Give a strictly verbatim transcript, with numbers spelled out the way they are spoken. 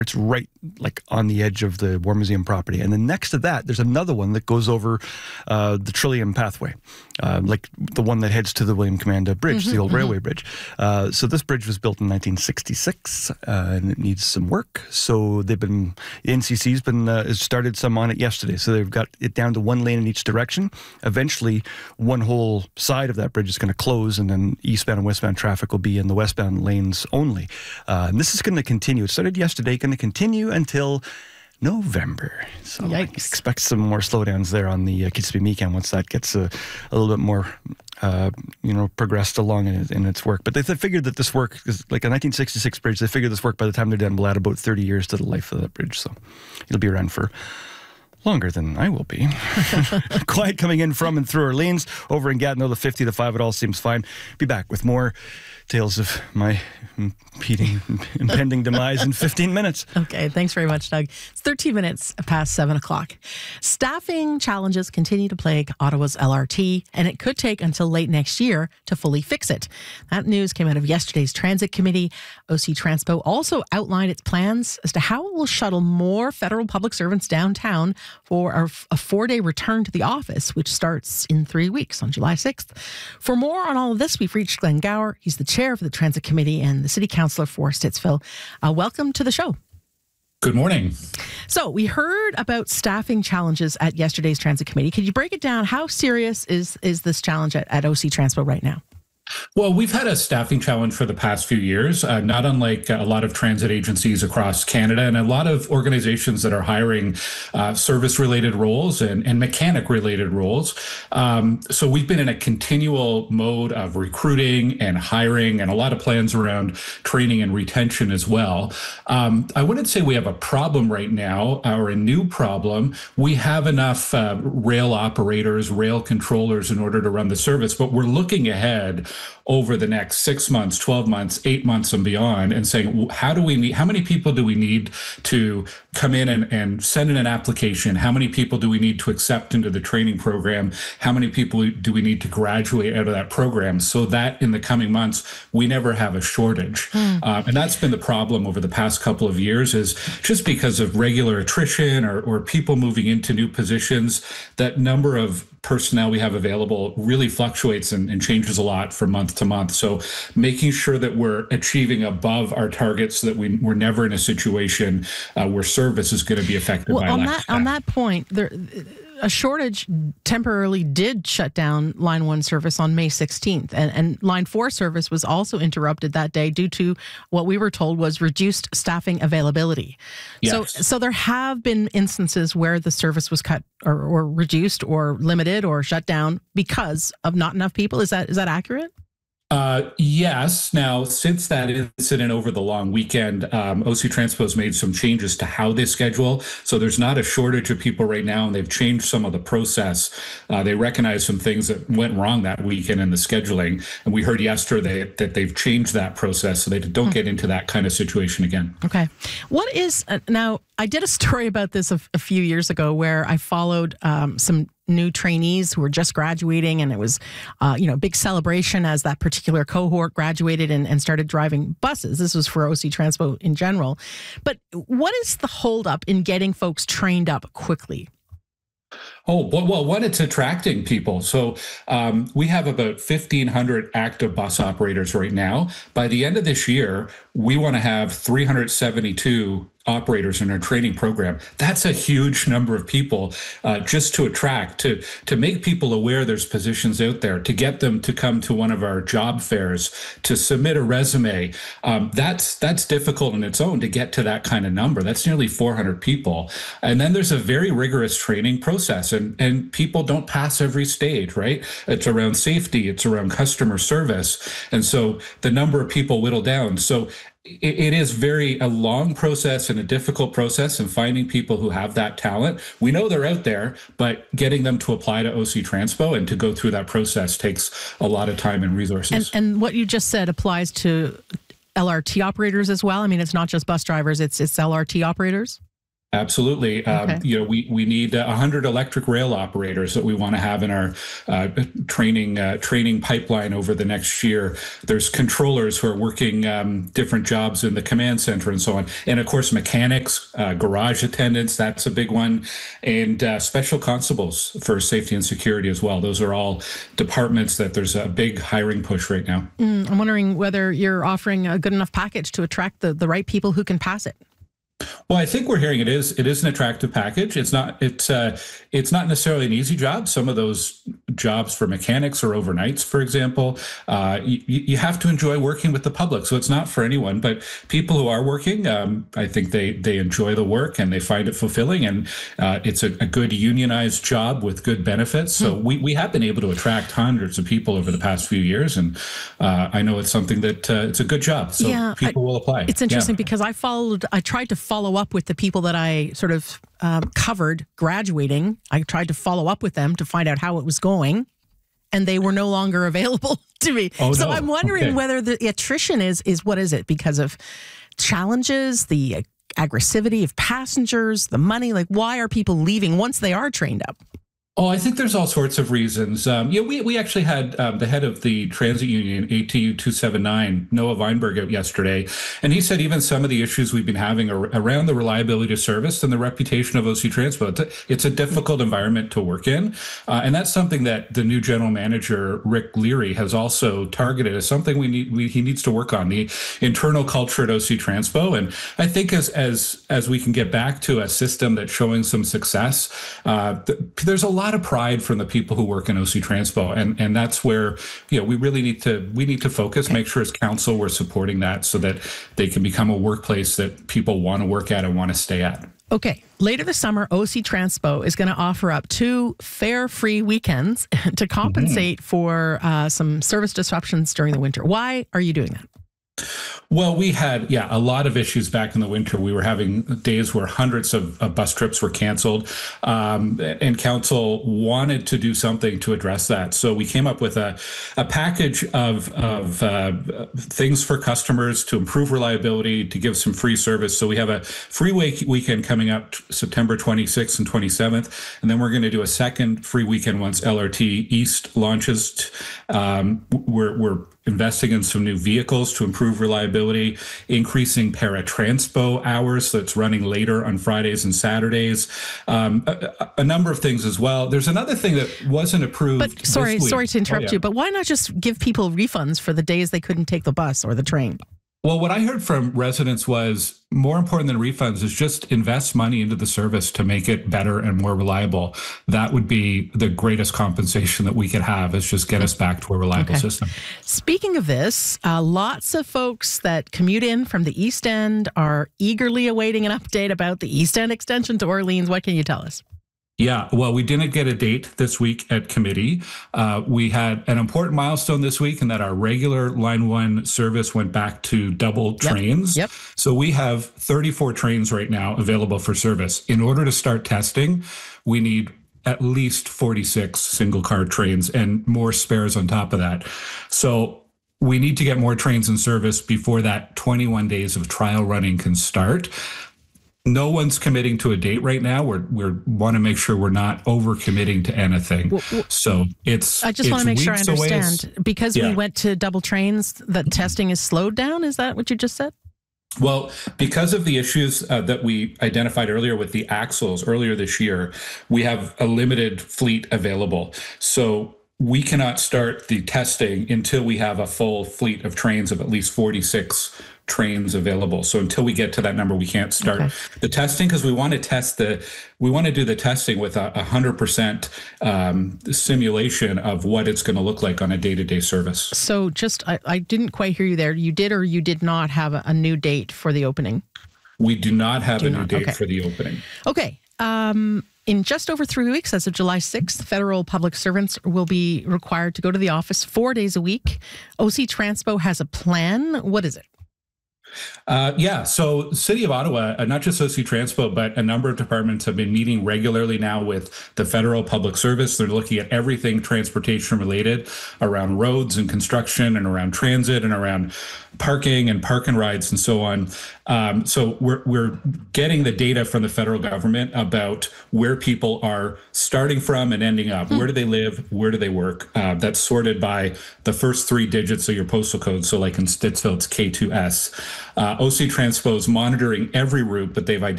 It's right like on the edge of the War Museum property. And then next to that, there's another one that goes over uh, the Trillium Pathway, uh, like the one that heads to the William Commanda Bridge, mm-hmm, the old mm-hmm. railway bridge. Uh, so this bridge was built in nineteen sixty-six, uh, and it needs some work. So they've been, the N C C's been uh, started some on it yesterday. So they've got it down to one lane in each direction. Eventually, one whole side of that bridge is going to close, and then eastbound and westbound traffic will be in the westbound lanes only. Uh, and this is going to continue. It started yesterday, going to continue until November. So I expect some more slowdowns there on the uh, Kitzbühel once that gets a, a little bit more, uh, you know, progressed along in, in its work. But they, they figured that this work is like a nineteen sixty-six bridge. They figured this work by the time they're done will add about thirty years to the life of that bridge. So it'll be around for longer than I will be. Quiet coming in from and through Orleans. Over in Gatineau, the fifty to five, it all seems fine. Be back with more tales of my impeding, impending demise in fifteen minutes. Okay, thanks very much, Doug. It's thirteen minutes past seven o'clock. Staffing challenges continue to plague Ottawa's L R T, and it could take until late next year to fully fix it. That news came out of yesterday's Transit Committee. O C Transpo also outlined its plans as to how it will shuttle more federal public servants downtown for a four-day return to the office, which starts in three weeks on July sixth. For more on all of this, we've reached Glenn Gower. He's the chair of the Transit Committee and the city councillor for Stittsville. Uh, welcome to the show. Good morning. So we heard about staffing challenges at yesterday's Transit Committee. Could you break it down? How serious is, is this challenge at, at O C Transpo right now? Well, we've had a staffing challenge for the past few years, uh, not unlike a lot of transit agencies across Canada and a lot of organizations that are hiring uh, service-related roles and, and mechanic-related roles. Um, so we've been in a continual mode of recruiting and hiring and a lot of plans around training and retention as well. Um, I wouldn't say we have a problem right now or a new problem. We have enough uh, rail operators, rail controllers in order to run the service, but we're looking ahead over the next six months, twelve months, eight months and beyond and saying, how do we need, how many people do we need to come in and, and send in an application? How many people do we need to accept into the training program? How many people do we need to graduate out of that program so that in the coming months, we never have a shortage? Mm. Uh, and that's been the problem over the past couple of years is just because of regular attrition or, or people moving into new positions, that number of personnel we have available really fluctuates and, and changes a lot from month to month. So making sure that we're achieving above our targets so that we, we're never in a situation uh, where service is going to be affected well, by on lack that, of staff. On that point, there, a shortage temporarily did shut down Line one service on May sixteenth, and, and Line four service was also interrupted that day due to what we were told was reduced staffing availability. Yes. So, so there have been instances where the service was cut or, or reduced or limited or shut down because of not enough people. Is that is that accurate? Uh, yes. Now, since that incident over the long weekend, um, O C Transpo has made some changes to how they schedule. So there's not a shortage of people right now, and they've changed some of the process. Uh, they recognize some things that went wrong that weekend in the scheduling. And we heard yesterday that they've changed that process so they don't get into that kind of situation again. Okay. What is, uh, now, I did a story about this a, a few years ago where I followed um, some new trainees who were just graduating, and it was, uh, you know, big celebration as that particular cohort graduated and, and started driving buses. This was for O C Transpo in general. But what is the holdup in getting folks trained up quickly? Oh, well, well, one, it's attracting people. So um, we have about fifteen hundred active bus operators right now. By the end of this year, we want to have three hundred seventy-two operators in our training program. That's a huge number of people uh, just to attract, to to make people aware there's positions out there, to get them to come to one of our job fairs, to submit a resume. Um, that's that's difficult in its own to get to that kind of number. That's nearly four hundred people. And then there's a very rigorous training process, and, and people don't pass every stage, right? It's around safety, it's around customer service. And so the number of people whittle down. So it is very a long process and a difficult process, and finding people who have that talent. We know they're out there, but getting them to apply to O C Transpo and to go through that process takes a lot of time and resources. And, and what you just said applies to L R T operators as well. I mean, it's not just bus drivers, it's it's L R T operators. Absolutely. Okay. Um, you know, we we need uh, one hundred electric rail operators that we want to have in our uh, training uh, training pipeline over the next year. There's controllers who are working um, different jobs in the command center and so on. And of course, mechanics, uh, garage attendants, that's a big one. And uh, special constables for safety and security as well. Those are all departments that there's a big hiring push right now. Mm, I'm wondering whether you're offering a good enough package to attract the, the right people who can pass it. Well, I think we're hearing it is it is an attractive package. It's not it's uh, it's not necessarily an easy job. Some of those jobs for mechanics are overnights, for example. Uh, you, you have to enjoy working with the public, so it's not for anyone. But people who are working, um, I think they they enjoy the work and they find it fulfilling, and uh, it's a, a good unionized job with good benefits. So mm. we we have been able to attract hundreds of people over the past few years, and uh, I know it's something that uh, it's a good job. So yeah, people I, will apply. It's interesting yeah. because I followed. I tried to follow up with the people that I sort of um, covered graduating. I tried to follow up with them to find out how it was going, and they were no longer available to me. Oh, so no. I'm wondering okay. whether the attrition is is what is it because of challenges, the aggressivity of passengers, the money? Like, why are people leaving once they are trained up? Oh, I think there's all sorts of reasons. Um, yeah, we we actually had um, the head of the transit union, A T U two seventy-nine, Noah Weinberg, out yesterday, and he said even some of the issues we've been having are around the reliability of service and the reputation of O C Transpo. It's a, it's a difficult environment to work in, uh, and that's something that the new general manager, Rick Leary, has also targeted as something we need. We, he needs to work on the internal culture at O C Transpo, and I think as as as we can get back to a system that's showing some success, uh, th- there's a lot. lot of pride from the people who work in O C Transpo, and and that's where you know we really need to we need to focus, okay. make sure as council we're supporting that so that they can become a workplace that people want to work at and want to stay at. Okay, later this summer, O C Transpo is going to offer up two fare-free weekends to compensate mm-hmm. for uh, some service disruptions during the winter. Why are you doing that? Well, we had, yeah, a lot of issues back in the winter. We were having days where hundreds of, of bus trips were canceled, um, and council wanted to do something to address that. So we came up with a, a package of, of uh, things for customers to improve reliability, to give some free service. So we have a free week weekend coming up September twenty-sixth and twenty-seventh, and then we're going to do a second free weekend once L R T East launches. Um, we're, we're investing in some new vehicles to improve reliability, increasing paratranspo hours, so it's running later on Fridays and Saturdays, um, a, a number of things as well. There's another thing that wasn't approved. But sorry, sorry to interrupt oh, yeah. you, but why not just give people refunds for the days they couldn't take the bus or the train? Well, what I heard from residents was more important than refunds is just invest money into the service to make it better and more reliable. That would be the greatest compensation that we could have, is just get us back to a reliable okay. system. Speaking of this, uh, lots of folks that commute in from the East End are eagerly awaiting an update about the East End extension to Orleans. What can you tell us? Yeah, well, we didn't get a date this week at committee. Uh, we had an important milestone this week in that our regular Line one service went back to double yep. trains. Yep. So we have thirty-four trains right now available for service. In order to start testing, we need at least forty-six single car trains and more spares on top of that. So we need to get more trains in service before that twenty-one days of trial running can start. No one's committing to a date right now. We're we want to make sure we're not over committing to anything. Well, well, so it's. I just want to make sure I understand. Because yeah. we went to double trains, that testing is slowed down. Is that what you just said? Well, because of the issues uh, that we identified earlier with the axles earlier this year, we have a limited fleet available. So we cannot start the testing until we have a full fleet of trains of at least forty-six trains available. So until we get to that number, we can't start okay. the testing, because we want to test the, we want to do the testing with a, a hundred percent um, simulation of what it's going to look like on a day-to-day service. So just, I, I didn't quite hear you there. You did or you did not have a, a new date for the opening? We do not have do a not. new date okay. for the opening. Okay. Um, in just over three weeks, as of July sixth, federal public servants will be required to go to the office four days a week. O C Transpo has a plan. What is it? Uh, yeah, so City of Ottawa, uh, not just O C Transpo, but a number of departments have been meeting regularly now with the federal public service. They're looking at everything transportation related around roads and construction and around transit and around parking and park and rides and so on. Um, so we're we're getting the data from the federal government about where people are starting from and ending up. Mm. Where do they live? Where do they work? Uh, that's sorted by the first three digits of your postal code. So like in Stittsville, it's K two S. Uh, O C Transpo's monitoring every route, but they've identified